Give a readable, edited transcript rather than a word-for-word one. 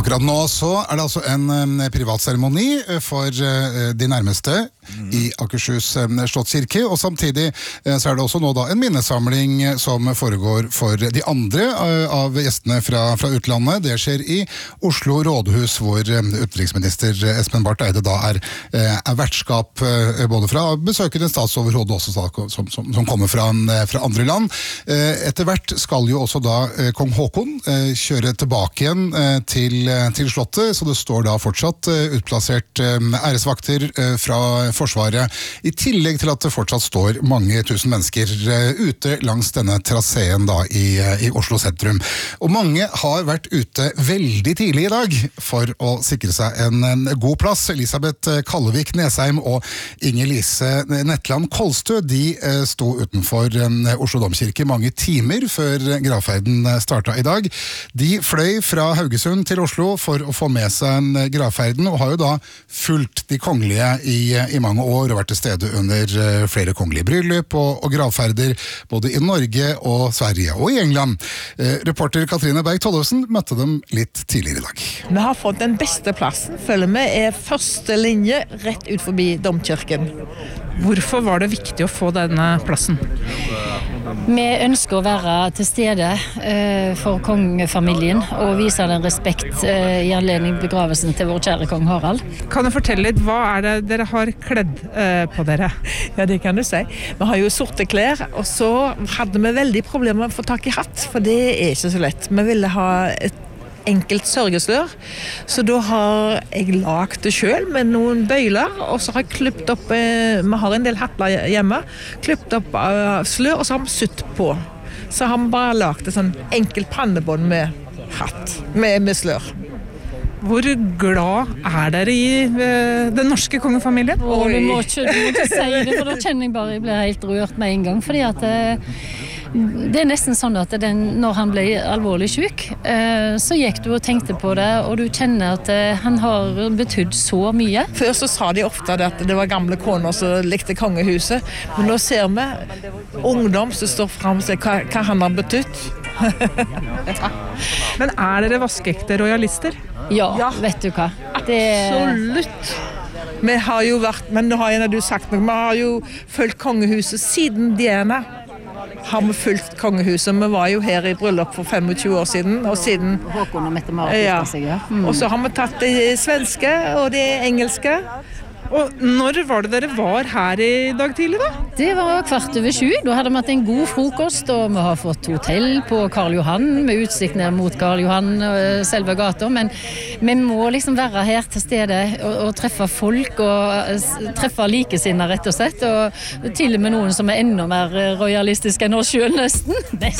Akkurat nå så det altså en privat seremoni for de nærmeste i Akershus Slottskirke, og samtidig så det også nå da en minnesamling som foregår for de andre av gjestene fra utlandet. Det skjer i Oslo rådhus, hvor utenriksminister Espen Barth Eide da er vertskap både fra besøkende statsoverhode også som kommer fra andre land. Etter hvert skal jo også da kong Haakon kjøre tilbake igjen til slottet, så det står da fortsatt utplassert æresvakter fra Forsvaret, i tillegg til at det fortsatt står mange tusen mennesker ute langs denne traseen da i Oslo sentrum. Og mange har vært ute veldig tidlig i dag for å sikre seg en god plass. Elisabeth Kallevik Nesheim og Inger-Lise Netland Kolstø, de sto utenfor Oslo domkirke mange timer før gravferden startet i dag. De fløy fra Haugesund til Oslo for å få med seg gravferden, og har jo da fulgt de kongelige i mange år og vært til stede under flere kongelige bryllup og gravferder både i Norge og Sverige og i England. Reporter Katrine Berg Tollefsen møtte dem litt tidligere i dag. Vi har fått den beste plassen, føler vi, første linje rett ut forbi domkirken. Hvorfor var det viktig å få denne plassen? Vi ønsker å være til stede for kongefamilien og vise den respekt i anledning begravelsen til vår kjære kong Harald. Kan du fortelle litt, hva det dere har kledd på dere? Ja, det kan du si. Vi har jo sorte klær, og så hadde vi veldig problemer med å få tak i hatt, for det ikke så lett. Vi ville ha et enkelt sørgeslør, så da har jeg lagt det selv med noen bøyler, og så har jeg klippet opp, vi har en del hattler hjemme, klippet opp slør, og så har vi sytt på. Så har vi bare lagt et sånn enkelt pannebånd med hatt, med slør. Hvor glad dere i den norske kongefamilien? Du må ikke si det, for da kjenner jeg bare jeg blir helt rørt med en gang, fordi at det nesten sånn at når han ble alvorlig syk, så gikk du og tenkte på det, og du kjenner at han har betydd så mye. Før så sa de ofte at det var gamle koner som likte kongehuset, men nå ser vi ungdom som står frem og sier hva han har betydd. Men dere vaskeekte rojalister? Ja, vet du hva? Absolutt. Vi har jo vært, men nå har du sagt noe, vi har jo fulgt kongehuset siden Diana. Har vi fulgt kongehuset. Vi var jo her i bryllup for 25 år siden, og siden Håkon og Mette-Marit gifta seg, ja. Og så har vi tatt det svenske og det engelske. Og når var det dere var her i dag tidlig da? Det var 6:15. Da hadde vi hatt en god frokost, og vi har fått hotell på Karl Johan, med utsikt ned mot Karl Johan og selve gata, men vi må liksom være her til stede og treffe folk, og treffe likesinner rett og slett, og til og med noen som enda mer royalistiske enn oss selv nesten.